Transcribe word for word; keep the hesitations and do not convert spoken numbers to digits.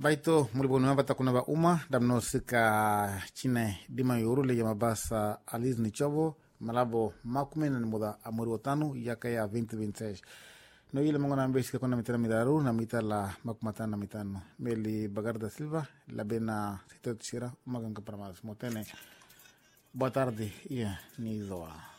baito mulibonu mabata kuna ba uma damno sika chine dima yoru le mabasa aliz ni chobo malabo makumena ni muda amuri otanu yaka ya twenty twenty-six no ile mongo na mbesi kuna mitana midaru na mitala makumata na mitano meli Bagarda Silva la bena sito tsira maganga para mas motene boa tarde ia ni zoa